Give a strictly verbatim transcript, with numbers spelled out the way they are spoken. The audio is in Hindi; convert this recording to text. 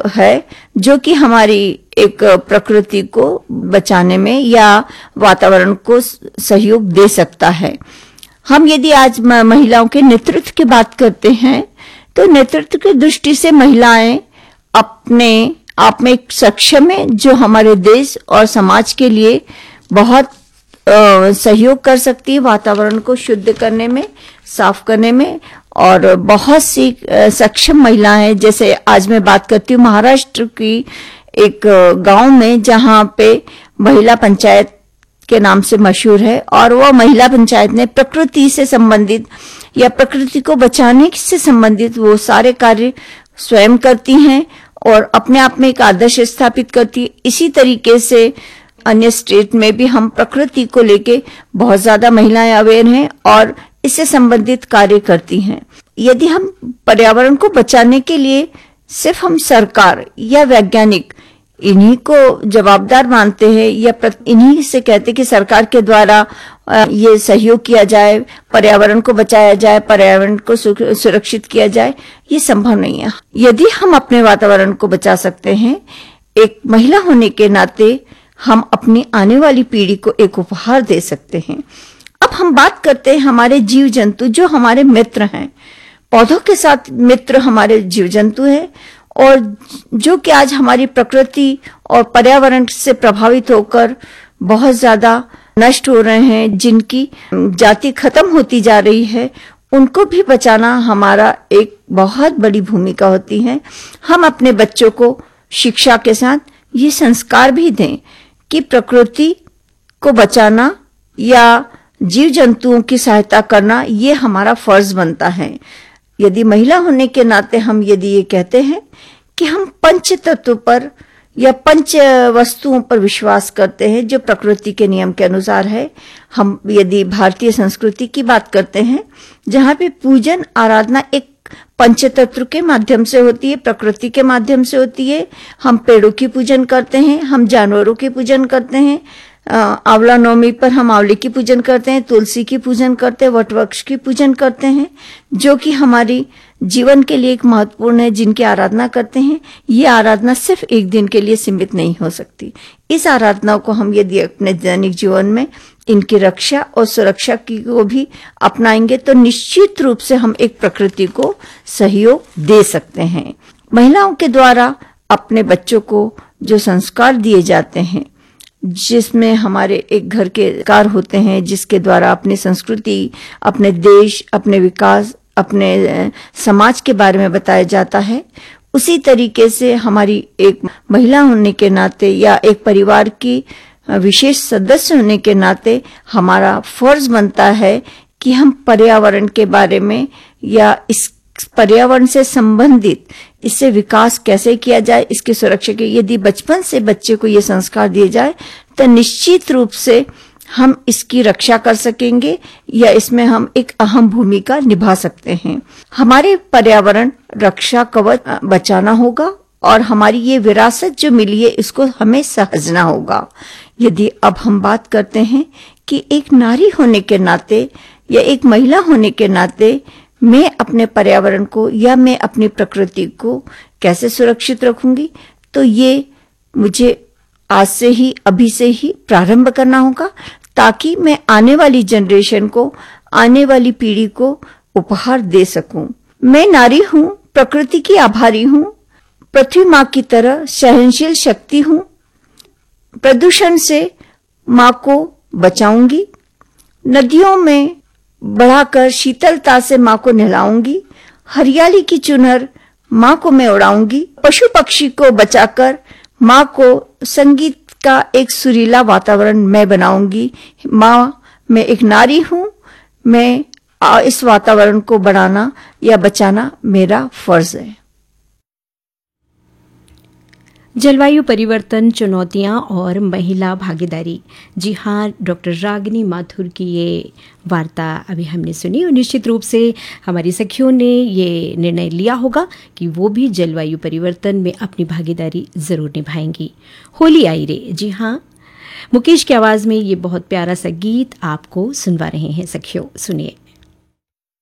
है जो कि हमारी एक प्रकृति को बचाने में या वातावरण को सहयोग दे सकता है। हम यदि आज महिलाओं के नेतृत्व की बात करते हैं तो नेतृत्व की दृष्टि से महिलाएं अपने आप में एक सक्षम है जो हमारे देश और समाज के लिए बहुत आ, सहयोग कर सकती है वातावरण को शुद्ध करने में, साफ करने में। और बहुत सी सक्षम महिलाएं, जैसे आज मैं बात करती हूँ महाराष्ट्र की एक गांव में जहां पे महिला पंचायत के नाम से मशहूर है, और वह महिला पंचायत ने प्रकृति से संबंधित या प्रकृति को बचाने से संबंधित वो सारे कार्य स्वयं करती हैं और अपने आप में एक आदर्श स्थापित करती है। इसी तरीके से अन्य स्टेट में भी हम प्रकृति को लेके बहुत ज्यादा महिलाएं अवेयर हैं और इससे संबंधित कार्य करती हैं। यदि हम पर्यावरण को बचाने के लिए सिर्फ हम सरकार या वैज्ञानिक इन्हीं को जवाबदार मानते हैं या इन्हीं से कहते कि सरकार के द्वारा ये सहयोग किया जाए, पर्यावरण को बचाया जाए, पर्यावरण को सुरक्षित किया जाए, ये संभव नहीं है। यदि हम अपने वातावरण को बचा सकते हैं, एक महिला होने के नाते हम अपनी आने वाली पीढ़ी को एक उपहार दे सकते हैं। अब हम बात करते हैं हमारे जीव जंतु जो हमारे मित्र हैं। पौधों के साथ मित्र हमारे जीव जंतु है और जो कि आज हमारी प्रकृति और पर्यावरण से प्रभावित होकर बहुत ज्यादा नष्ट हो रहे हैं, जिनकी जाति खत्म होती जा रही है, उनको भी बचाना हमारा एक बहुत बड़ी भूमिका होती है। हम अपने बच्चों को शिक्षा के साथ ये संस्कार भी दें कि प्रकृति को बचाना या जीव जंतुओं की सहायता करना ये हमारा फर्ज बनता है। यदि महिला होने के नाते हम यदि ये कहते हैं कि हम पंच तत्व पर या पंच वस्तुओं पर विश्वास करते हैं जो प्रकृति के नियम के अनुसार है। हम यदि भारतीय संस्कृति की बात करते हैं जहाँ पे पूजन आराधना एक पंच तत्व के माध्यम से होती है, प्रकृति के माध्यम से होती है। हम पेड़ों की पूजन करते हैं, हम जानवरों की पूजन करते हैं, आंवला नवमी पर हम आंवले की पूजन करते हैं, तुलसी की पूजन करते हैं, वटवृक्ष की पूजन करते हैं, जो कि हमारी जीवन के लिए एक महत्वपूर्ण है, जिनकी आराधना करते हैं। ये आराधना सिर्फ एक दिन के लिए सीमित नहीं हो सकती। इस आराधना को हम यदि अपने दैनिक जीवन में इनकी रक्षा और सुरक्षा की को भी अपनाएंगे तो निश्चित रूप से हम एक प्रकृति को सहयोग दे सकते हैं। महिलाओं के द्वारा अपने बच्चों को जो संस्कार दिए जाते हैं, जिसमें हमारे एक घर के कार्य होते हैं, जिसके द्वारा अपनी संस्कृति, अपने देश, अपने विकास, अपने समाज के बारे में बताया जाता है, उसी तरीके से हमारी एक महिला होने के नाते या एक परिवार की विशेष सदस्य होने के नाते हमारा फर्ज बनता है कि हम पर्यावरण के बारे में या इस पर्यावरण से संबंधित इससे विकास कैसे किया जाए, इसकी सुरक्षा के यदि बचपन से बच्चे को ये संस्कार दिए जाए तो निश्चित रूप से हम इसकी रक्षा कर सकेंगे या इसमें हम एक अहम भूमिका निभा सकते हैं। हमारे पर्यावरण रक्षा कवच बचाना होगा और हमारी ये विरासत जो मिली है इसको हमें सहेजना होगा। यदि अब हम बात करते हैं कि एक नारी होने के नाते या एक महिला होने के नाते मैं अपने पर्यावरण को या मैं अपनी प्रकृति को कैसे सुरक्षित रखूंगी, तो ये मुझे आज से ही, अभी से ही प्रारंभ करना होगा, ताकि मैं आने वाली जनरेशन को, आने वाली पीढ़ी को उपहार दे सकूं। मैं नारी हूं, प्रकृति की आभारी हूं, पृथ्वी माँ की तरह सहनशील शक्ति हूं। प्रदूषण से माँ को बचाऊंगी, नदियों में बढ़ाकर शीतलता से माँ को नहलाऊंगी, हरियाली की चुनर माँ को मैं उड़ाऊंगी, पशु पक्षी को बचाकर माँ को संगीत का एक सुरीला वातावरण मैं बनाऊंगी। माँ, मैं एक नारी हूं, मैं इस वातावरण को बढ़ाना या बचाना मेरा फर्ज है। जलवायु परिवर्तन, चुनौतियां और महिला भागीदारी। जी हाँ, डॉक्टर रागिनी माथुर की ये वार्ता अभी हमने सुनी और निश्चित रूप से हमारी सखियों ने ये निर्णय लिया होगा कि वो भी जलवायु परिवर्तन में अपनी भागीदारी ज़रूर निभाएंगी। होली आई रे, जी हाँ, मुकेश की आवाज़ में ये बहुत प्यारा सा गीत आपको सुनवा रहे हैं सखियों, सुनिए।